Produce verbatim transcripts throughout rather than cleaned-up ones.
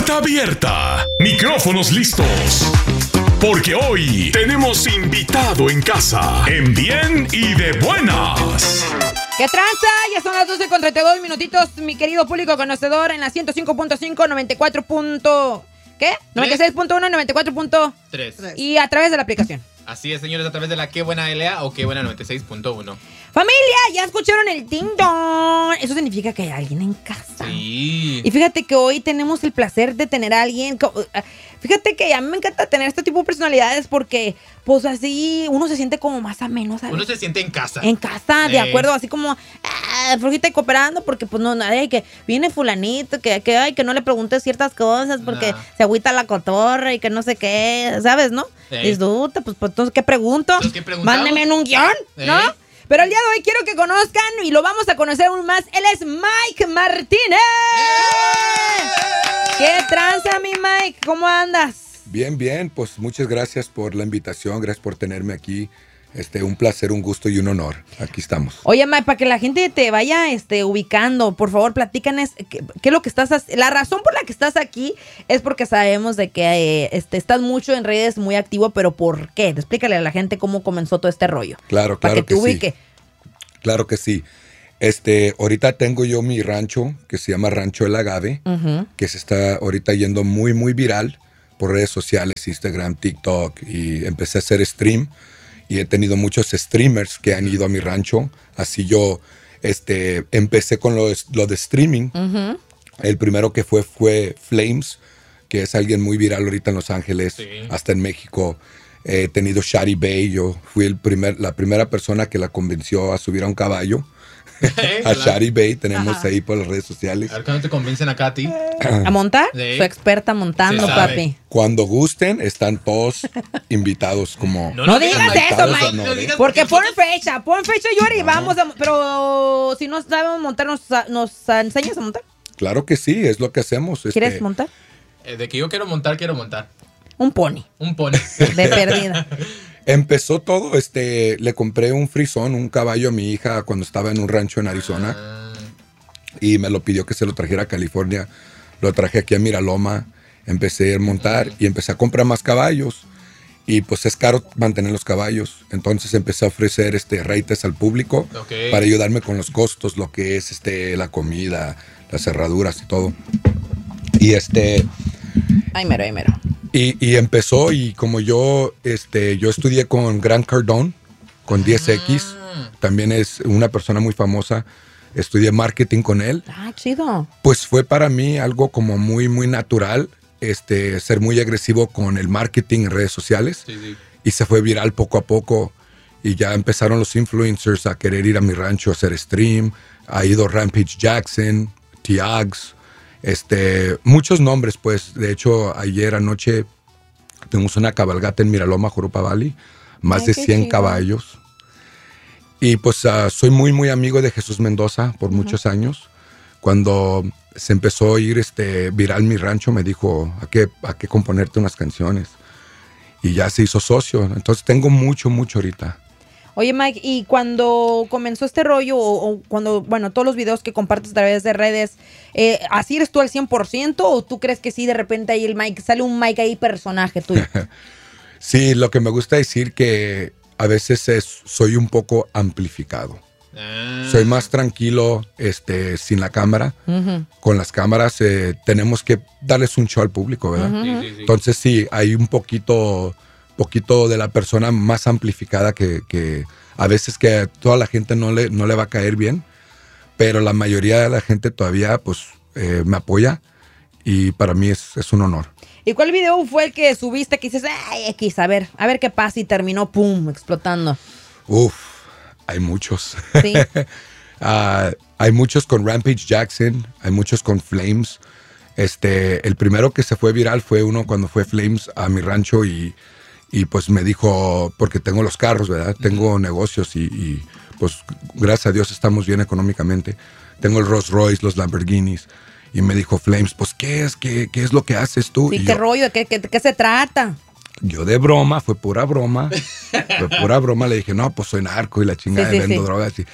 Puerta abierta, micrófonos listos. Porque hoy tenemos invitado en casa, en bien y de buenas. ¿Qué tranza? Ya son las doce con treinta y dos minutitos, mi querido público conocedor, en la ciento cinco punto cinco, noventa y cuatro. ¿Qué? noventa y seis punto uno, noventa y cuatro punto tres. Y a través de la aplicación. Así es, señores, a través de la Qué Buena L A o Qué Buena noventa y seis punto uno. Familia, ya escucharon el ding dong. Eso significa que hay alguien en casa. Sí. Y fíjate que hoy tenemos el placer de tener a alguien. Fíjate que a mí me encanta tener este tipo de personalidades porque, pues así, uno se siente como más ameno, ¿sabes? Uno se siente en casa. En casa, de eh. acuerdo, así como ah, flojita y cooperando, porque pues no, ay, que viene fulanito, que, que, ay, que no le preguntes ciertas cosas porque nah. se agüita la cotorra y que no sé qué, ¿sabes, no? Eh. Disfruta, pues, pues entonces, ¿qué pregunto? Entonces, ¿qué preguntamos? Mándeme en un guión, eh. ¿no? Pero el día de hoy quiero que conozcan y lo vamos a conocer aún más. Él es Mike Martínez. ¡Eh! ¿Qué tranza, mi Mike? ¿Cómo andas? Bien, bien. Pues muchas gracias por la invitación. Gracias por tenerme aquí. Este, un placer, un gusto y un honor. Aquí estamos. Oye, Mike, para que la gente te vaya este, ubicando, por favor, platícanos qué, qué es lo que estás haciendo. La razón por la que estás aquí es porque sabemos de que eh, este, estás mucho en redes, muy activo, pero ¿por qué? Explícale a la gente cómo comenzó todo este rollo. Claro, claro para que, que te ubique. sí. Claro que sí. Este, ahorita tengo yo mi rancho que se llama Rancho El Agave, uh-huh. que se está ahorita yendo muy, muy viral por redes sociales, Instagram, TikTok, y empecé a hacer stream. Y he tenido muchos streamers que han ido a mi rancho. Así yo este, empecé con lo, lo de streaming. Uh-huh. El primero que fue fue Flames, que es alguien muy viral ahorita en Los Ángeles, sí. hasta en México. He tenido Shady Bay. Yo fui el primer, la primera persona que la convenció a subir a un caballo. a Shady Bay, tenemos Ajá. ahí por las redes sociales. A ver, ¿cuándo te convencen acá a ti? ¿A montar? Sí. Su experta montando, papi. Cuando gusten, están todos invitados como... No, no digas eso, Mike. No digas porque pon fecha, pon fecha y ahora y vamos a... Pero si no sabemos montar, ¿nos, ¿nos enseñas a montar? Claro que sí, es lo que hacemos. ¿Quieres este... montar? Eh, de que yo quiero montar, quiero montar. Un pony. Un pony. De perdida. Empezó todo, este, le compré un frisón, un caballo a mi hija cuando estaba en un rancho en Arizona ah. y me lo pidió que se lo trajera a California. Lo traje aquí a Miraloma, empecé a montar uh-huh. y empecé a comprar más caballos y pues es caro mantener los caballos. Entonces empecé a ofrecer este rates al público okay. para ayudarme con los costos, lo que es este la comida, las cerraduras y todo. Y este... Ay, mero, ay, mero. Y, y empezó y como yo este yo estudié con Grant Cardone, con diez equis, ah. también es una persona muy famosa, estudié marketing con él. Ah, chido. Pues fue para mí algo como muy, muy natural, este, ser muy agresivo con el marketing en redes sociales. Sí, sí. Y se fue viral poco a poco y ya empezaron los influencers a querer ir a mi rancho a hacer stream. Ha ido Rampage Jackson, Tiags. Este, muchos nombres, pues. De hecho, ayer anoche tuvimos una cabalgata en Miraloma, Jurupa Valley, más Ay, de cien chido. Caballos. Y pues uh, soy muy, muy amigo de Jesús Mendoza por uh-huh. muchos años. Cuando se empezó a ir este, viral mi rancho, me dijo, ¿a qué, a qué componerte unas canciones? Y ya se hizo socio. Entonces tengo mucho, mucho ahorita. Oye, Mike, ¿y cuando comenzó este rollo, o, o cuando, bueno, todos los videos que compartes a través de redes, eh, ¿así eres tú al cien por ciento o tú crees que sí, de repente ahí el Mike, sale un Mike ahí personaje tuyo? Sí, lo que me gusta decir que a veces es, soy un poco amplificado. Ah. Soy más tranquilo este, sin la cámara. Uh-huh. Con las cámaras eh, tenemos que darles un show al público, ¿verdad? Uh-huh. Sí, sí, sí. Entonces sí, hay un poquito... poquito de la persona más amplificada que, que a veces que a toda la gente no le, no le va a caer bien, pero la mayoría de la gente todavía pues eh, me apoya y para mí es, es un honor. ¿Y cuál video fue el que subiste que dices, ay, X, a ver, a ver qué pasa y terminó, pum, explotando? Uf, hay muchos. Sí. uh, hay muchos con Rampage Jackson, hay muchos con Flames. Este, el primero que se fue viral fue uno cuando fue Flames a mi rancho y Y pues me dijo, porque tengo los carros, ¿verdad? Tengo negocios y, y pues gracias a Dios estamos bien económicamente. Tengo el Rolls Royce, los Lamborghinis. Y me dijo Flames, pues ¿qué es? ¿Qué, qué es lo que haces tú? Sí, y ¿qué yo, rollo? ¿De qué, qué, qué se trata? Yo de broma, fue pura broma. Fue pura broma. Le dije, no, pues soy narco y la chingada, sí, sí, vendo sí. drogas. Y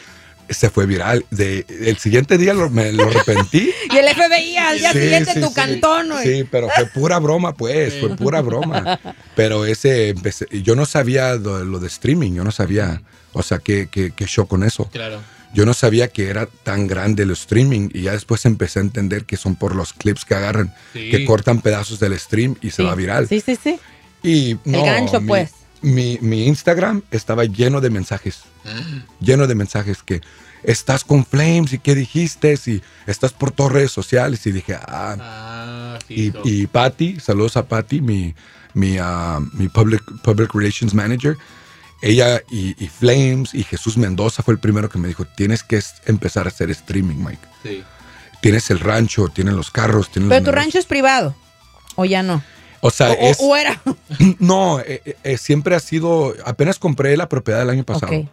se fue viral. De, el siguiente día lo, me lo arrepentí. Y el F B I al día Sí, siguiente sí, tu sí. cantón, güey. Sí, pero fue pura broma, pues, fue pura broma. Pero ese, empecé, yo no sabía lo, lo de streaming, yo no sabía, o sea, qué, qué, qué show con eso. Claro. Yo no sabía que era tan grande el streaming y ya después empecé a entender que son por los clips que agarran, Sí. que cortan pedazos del stream y se Sí. va viral. Sí, sí, sí. Y no, gancho, mi, pues. Mi, mi Instagram estaba lleno de mensajes, lleno de mensajes que estás con Flames y qué dijiste, y estás por todas redes sociales y dije, ah, Ah, y, fijo. y Patty, saludos a Patty, mi, mi, ah, mi public, public Relations Manager. Ella y, y Flames y Jesús Mendoza fue el primero que me dijo, tienes que es- empezar a hacer streaming, Mike. Sí. Tienes el rancho, tienes los carros, tienes Pero los tu negocios". rancho es privado. ¿O ya no? O sea, O, es, o era. no, eh, eh, siempre ha sido, apenas compré la propiedad el año pasado. Ok.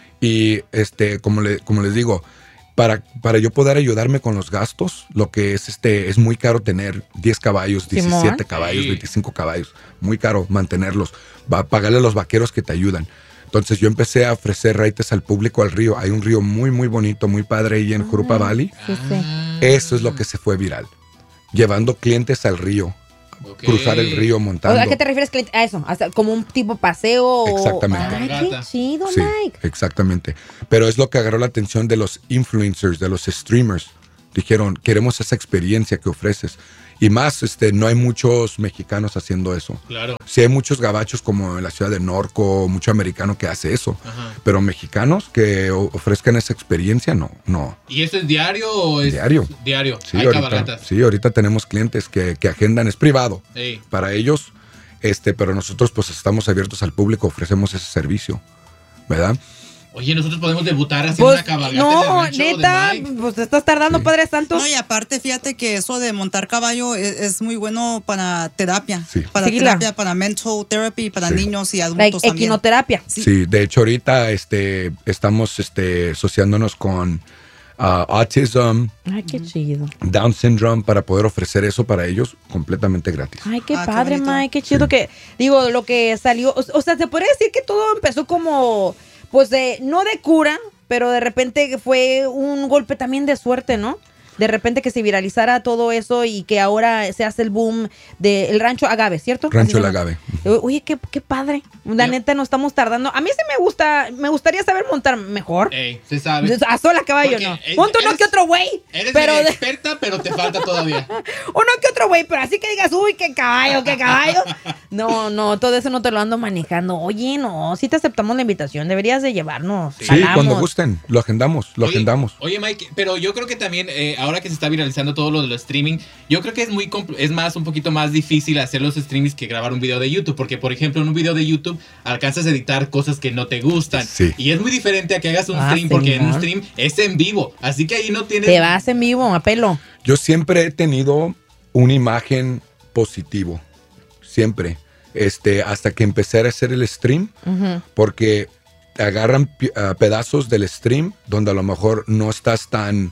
Y este, como, le, como les digo, para, para yo poder ayudarme con los gastos, lo que es este, es muy caro tener diez caballos, Simón. diecisiete caballos, Sí. veinticinco caballos. Muy caro mantenerlos. Va a pagarle a los vaqueros que te ayudan. Entonces yo empecé a ofrecer raites al público al río. Hay un río muy, muy bonito, muy padre ahí en Jurupa Valley. Sí, sí. Ah, Eso es lo que se fue viral. Llevando clientes al río. ok. Cruzar el río O montando. sea, ¿a qué te refieres cliente? A eso, hasta como un tipo paseo. o- Exactamente. Ay, qué Gata. chido, Sí, Mike. exactamente. Pero es lo que agarró la atención de los influencers, de los streamers. Dijeron, queremos esa experiencia que ofreces. Y más, este, no hay muchos mexicanos haciendo eso. Claro. Sí hay muchos gabachos como en la ciudad de Norco, mucho americano que hace eso. Ajá. Pero mexicanos que o- ofrezcan esa experiencia, no, no. ¿Y eso es diario o es Diario. Diario. Sí, Hay ahorita, cabalgatas. sí, ahorita tenemos clientes que, que agendan, es privado Ey. para ellos, este, pero nosotros pues estamos abiertos al público, ofrecemos ese servicio, ¿verdad? Oye, nosotros podemos debutar haciendo Pues, una cabalgata en no, el rancho de neta, Mike. pues te estás tardando, Sí. Padre Santo. No, y aparte, fíjate que eso de montar caballo es, es muy bueno para terapia. Sí. Para Sí, terapia, la- para mental therapy, para Sí. niños y La adultos también. equinoterapia. Sí. Sí, de hecho ahorita este, estamos este, asociándonos con ah, Autism, Ay, qué chido. Down Syndrome para poder ofrecer eso para ellos completamente gratis. Ay, qué Ah, qué padre, bonito. Mike, qué chido Sí. que, digo, lo que salió, o, o sea, se podría decir que todo empezó como, pues de, no de cura, pero de repente fue un golpe también de suerte, ¿no? De repente que se viralizara todo eso y que ahora se hace el boom del rancho Agave, ¿cierto? Rancho Así se El llama. Agave. Oye, qué, qué padre. La Ya. neta, no estamos tardando. A mí sí me gusta, me gustaría saber montar mejor. Ey, se sabe. A sola caballo, Porque no. eres- Monto uno que otro güey. Eres Pero media de- experta, pero te falta todavía. uno que otro güey, pero así que digas, uy, qué caballo, qué caballo. No, no, todo eso no te lo ando manejando. Oye, no, si te aceptamos la invitación, deberías de llevarnos. Sí, Jalamos. cuando gusten, lo agendamos, lo Oye, agendamos. Oye, Mike, pero yo creo que también, eh, ahora que se está viralizando todo lo de los streaming, yo creo que es muy compl- es más, un poquito más difícil hacer los streamings que grabar un video de YouTube. Porque, por ejemplo, en un video de YouTube alcanzas a editar cosas que no te gustan. Sí. Y es muy diferente a que hagas un Ah, stream, porque en un Simón. stream es en vivo. Así que ahí no tienes. Te vas en vivo, a pelo. Yo siempre he tenido una imagen positivo, siempre, este, hasta que empecé a hacer el stream, Ujú. porque agarran pi- ah, pedazos del stream donde a lo mejor no estás tan,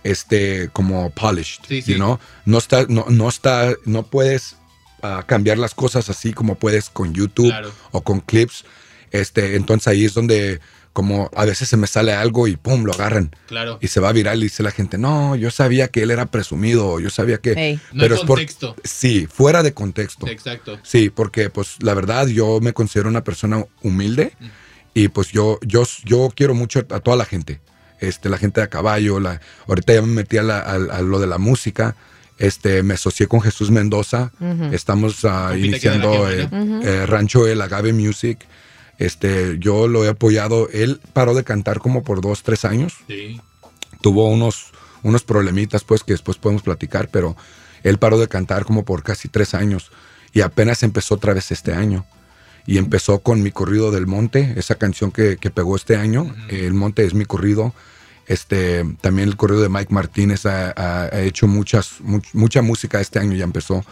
este, como polished, Sí, sí. you know? No está, no, no está, no puedes ah, cambiar las cosas así como puedes con YouTube Claro. o con clips, este, entonces ahí es donde como a veces se me sale algo y pum, lo agarran. Claro. Y se va viral y dice la gente, no, yo sabía que él era presumido, yo sabía que... Ey. No hay es por- contexto. Sí, fuera de contexto. Exacto. Sí, porque pues la verdad yo me considero una persona humilde y pues yo, yo, yo quiero mucho a toda la gente. Este, la gente de a caballo, la, ahorita ya me metí a, la- a- a lo de la música. Este, me asocié con Jesús Mendoza. Estamos ah, Compite que de la iniciando que eh, buena. eh, Rancho El Agave Music. Este, yo lo he apoyado. Él paró de cantar como por dos, tres años. Sí. Tuvo unos, unos problemitas, pues, que después podemos platicar, pero él paró de cantar como por casi tres años y apenas empezó otra vez este año. Y empezó con Mi Corrido del Monte, esa canción que, que pegó este año. Eh, El Monte es mi corrido. Este, también el corrido de Mike Martínez ha, ha- ha hecho muchas, much- mucha música este año, ya empezó.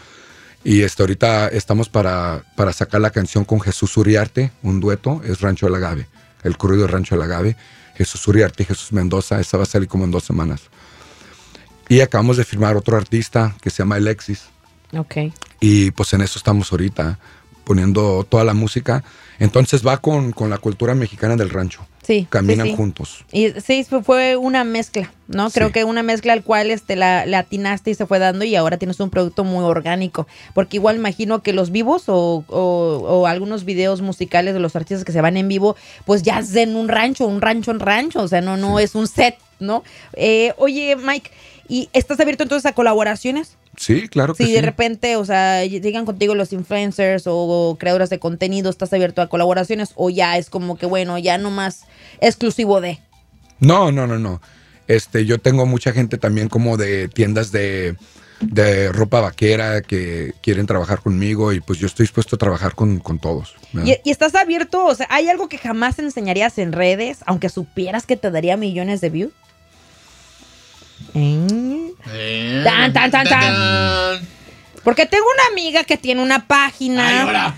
Y este, ahorita estamos para, para sacar la canción con Jesús Uriarte, un dueto, es Rancho del Agave. El corrido de Rancho del Agave. Jesús Uriarte y Jesús Mendoza, esa va a salir como en dos semanas. Y acabamos de firmar otro artista que se llama Alexis. Ok. Y pues en eso estamos ahorita. poniendo toda la música. Entonces va con, con la cultura mexicana del rancho. Sí. Caminan sí, sí. juntos. Y sí, fue una mezcla, ¿no? Creo Sí. que una mezcla al cual este, la, la atinaste y se fue dando y ahora tienes un producto muy orgánico. Porque igual imagino que los vivos o, o, o algunos videos musicales de los artistas que se van en vivo, pues ya es en un rancho, un rancho en rancho, o sea, no, no Sí. es un set, ¿no? Eh, oye, Mike, ¿y estás abierto entonces a colaboraciones? Sí, claro que Si sí. de repente, o sea, llegan contigo los influencers o, o creadores de contenido, ¿estás abierto a colaboraciones o ya es como que, bueno, ya no más exclusivo de? No, no, no, no. Este, yo tengo mucha gente también como de tiendas de, de ropa vaquera que quieren trabajar conmigo y pues yo estoy dispuesto a trabajar con, con todos. ¿verdad? ¿Y, y estás abierto? O sea, ¿hay algo que jamás enseñarías en redes, aunque supieras que te daría millones de views? ¿Eh? Eh, Tan, tan, tan, tan. tan. Porque tengo una amiga que tiene una página. Ay, ahora.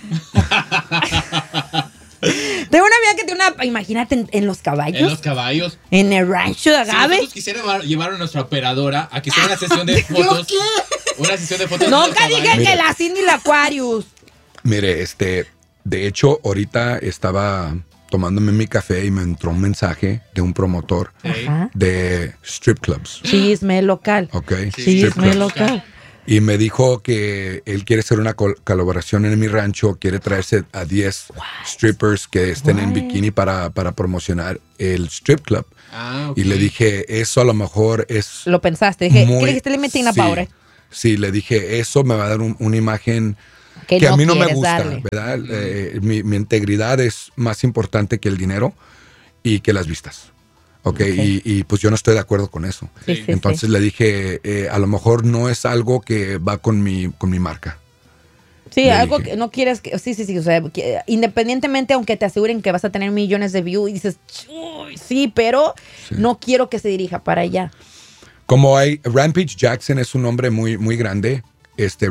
Tengo una amiga que tiene una... Imagínate, en, en los caballos. En los caballos. En el rancho de Si Agave. nosotros quisiéramos llevar a nuestra operadora a que sea una sesión de fotos. Una sesión de fotos. de los Nunca dije caballos. que la Cindy y la Aquarius. Mire, este, de hecho, ahorita estaba tomándome mi café y me entró un mensaje de un promotor Ey. Ajá. de strip clubs. Chisme local. ¿Ok? Sí, Strip Chisme clubs. local. Y me dijo que él quiere hacer una col- colaboración en mi rancho, quiere traerse a diez strippers que estén en What? bikini para, para promocionar el strip club. Ah, ok. Y le dije, eso a lo mejor es Lo pensaste. Dije, muy... ¿qué le dijiste? Limiting sí, about it. sí, le dije, eso me va a dar un- una imagen Que que a no mí no me quieres gusta, darle. ¿verdad? Eh, mi, mi integridad es más importante que el dinero y que las vistas. ¿Ok? Ok. Y, y, pues yo no estoy de acuerdo con eso. Sí, sí, Entonces sí. le dije, eh, a lo mejor no es algo que va con mi, con mi marca. Sí, le algo dije. que no quieres que... Sí, sí, sí. O sea, que independientemente, aunque te aseguren que vas a tener millones de views y dices, "Uy, sí, pero Sí. no quiero que se dirija para allá. Como hay, Rampage Jackson es un hombre muy, muy grande. Este,